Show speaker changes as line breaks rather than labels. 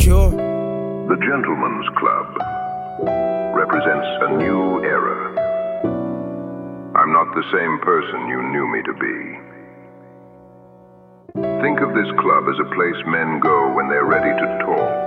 secure.
The Gentleman's Club represents a new era. I'm not the same person you knew me to be. Think of this club as a place men go when they're ready to talk.